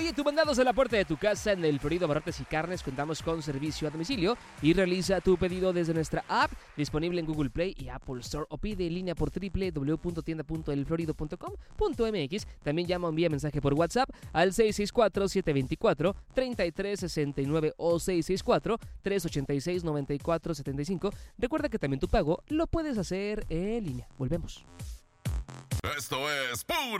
Oye, tú mandados a la puerta de tu casa en el Florido Barrotes y Carnes, contamos con servicio a domicilio y realiza tu pedido desde nuestra app, disponible en Google Play y Apple Store, o pide en línea por www.tienda.elflorido.com.mx. También llama o envía mensaje por WhatsApp al 664-724-3369 o 664-386-9475. Recuerda que también tu pago lo puedes hacer en línea. Volvemos. Esto es puro